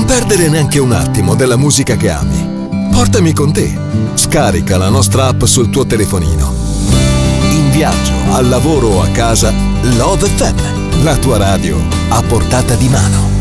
perdere neanche un attimo della musica che ami. Portami con te. Scarica la nostra app sul tuo telefonino. In viaggio, al lavoro o a casa, Love FM, la tua radio a portata di mano.